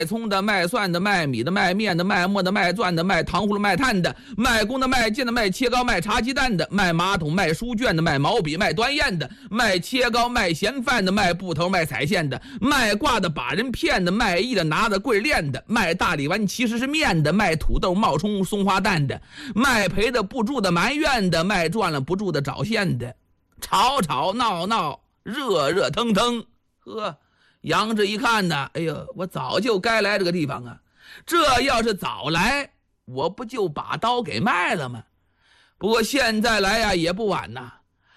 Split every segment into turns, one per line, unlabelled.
葱的、卖蒜的、卖米的、卖面的、卖馍的、卖钻的、卖糖葫芦、卖炭的、卖弓的、卖剑的、卖切糕、卖茶鸡蛋的、卖马桶、卖书卷的、卖毛笔、卖端砚的、卖切糕、卖咸饭的、卖布头、卖彩线的、卖挂的、把人骗的、卖艺的、拿着棍链的、卖大力丸其实是面的、卖土豆、冒充松花蛋的、卖赔的不住的、埋怨的、卖赚了不住的、找线的，吵吵闹闹，热热腾腾。呵，杨志一看呢，哎呦，我早就该来这个地方啊！这要是早来，我不就把刀给卖了吗？不过现在来呀，也不晚呐。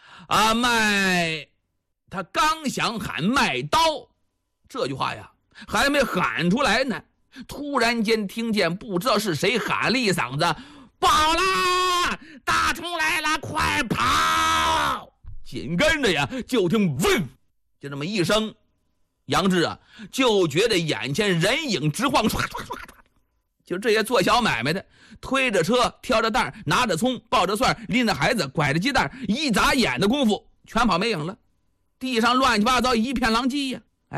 他刚想喊卖刀这句话呀，还没喊出来呢，突然间听见不知道是谁喊了一嗓子：“报啦！大虫来了，快跑！”紧跟着呀，就听嗡，就这么一声。杨志啊，就觉得眼前人影直晃，唰唰唰，就这些做小买卖的，推着车，挑着担，拿着葱，抱着蒜，拎着孩子，拐着鸡蛋，一眨眼的功夫，全跑没影了。地上乱七八糟一片狼藉呀！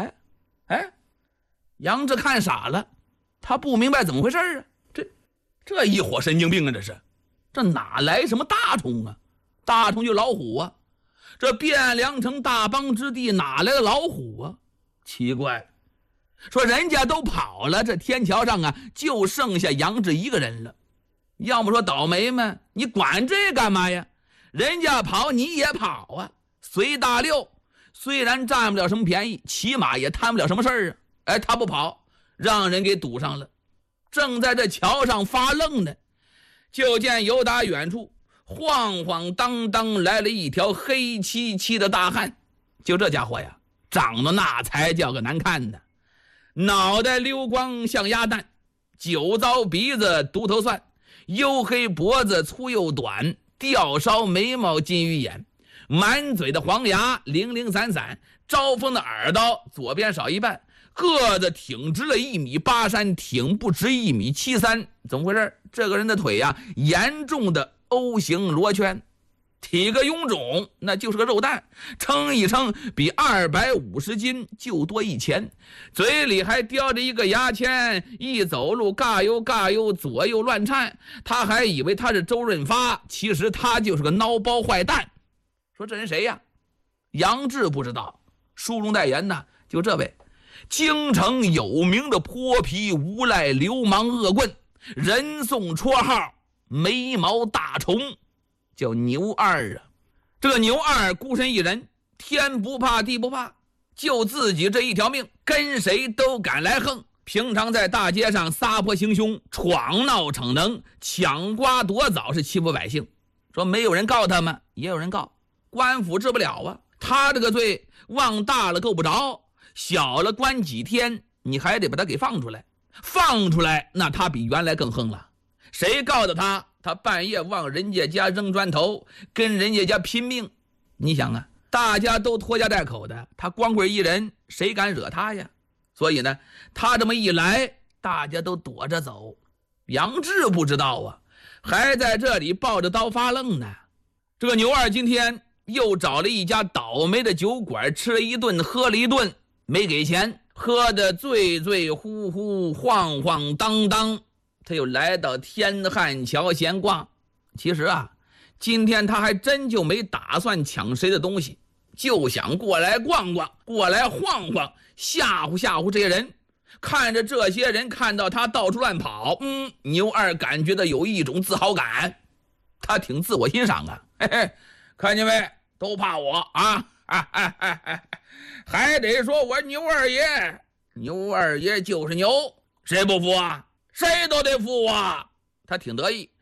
杨志看傻了，他不明白怎么回事啊！这一伙神经病啊！这哪来什么大虫啊？大虫就老虎啊！这汴梁城大邦之地哪来的老虎啊？奇怪，说人家都跑了，这天桥上啊就剩下杨志一个人了。要么说倒霉嘛，你管这干嘛呀？人家跑你也跑啊，随大溜，虽然占不了什么便宜，起码也摊不了什么事儿啊。他不跑，让人给堵上了。正在这桥上发愣呢，就见由打远处晃晃荡荡来了一条黑漆漆的大汉。就这家伙呀，长得那才叫个难看呢，脑袋溜光像鸭蛋，酒糟鼻子独头蒜，黝黑脖子粗又短，吊梢眉毛金鱼眼，满嘴的黄牙零零散散，招风的耳朵左边少一半，个子挺直了1.83米，挺不直1.73米。怎么回事？这个人的腿呀，严重的 O 型罗圈，体格臃肿，那就是个肉蛋，称一称比250斤就多1钱，嘴里还叼着一个牙签，一走路嘎悠嘎悠，左右乱颤。他还以为他是周润发，其实他就是个孬包坏蛋。说这人谁呀？杨志不知道，书中代言呢，就这位京城有名的泼皮无赖流氓恶棍，人送绰号眉毛大虫，叫牛二啊。这个牛二孤身一人，天不怕地不怕，就自己这一条命，跟谁都敢来横。平常在大街上撒泼行凶，闯闹逞能，抢瓜夺枣，是欺负百姓。说没有人告他们，也有人告，官府治不了啊。他这个罪往大了够不着，小了关几天，你还得把他给放出来。放出来，那他比原来更横了。谁告的他？他半夜往人家家扔砖头，跟人家家拼命。你想啊，大家都拖家带口的，他光棍一人，谁敢惹他呀？所以呢，他这么一来，大家都躲着走。杨志不知道啊，还在这里抱着刀发愣呢。这个牛二今天又找了一家倒霉的酒馆，吃了一顿，喝了一顿，没给钱，喝得醉醉呼呼，晃晃荡荡。他又来到天汉桥闲逛。其实啊，今天他还真就没打算抢谁的东西，就想过来逛逛，过来晃晃，吓唬吓唬这些人。看着这些人看到他到处乱跑，牛二感觉到有一种自豪感，他挺自我欣赏啊。嘿嘿，看见没？都怕我啊！还得说我牛二爷，牛二爷就是牛，谁不服啊？谁都得服啊！他挺得意，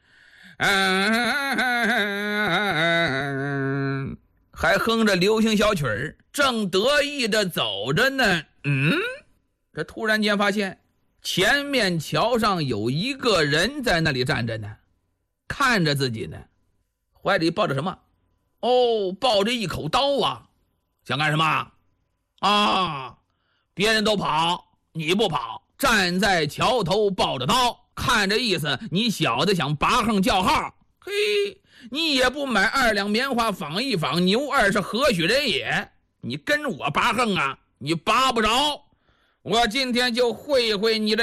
还哼着流行小曲儿，正得意的走着呢。这突然间发现前面桥上有一个人在那里站着呢，看着自己呢，怀里抱着什么？抱着一口刀啊！想干什么啊？别人都跑，你不跑，站在桥头抱着刀，看这意思，你小子想拔横叫号。嘿，你也不买2两棉花仿一仿，牛二是何许人也？你跟我拔横啊？你拔不着，
我今天就会会你这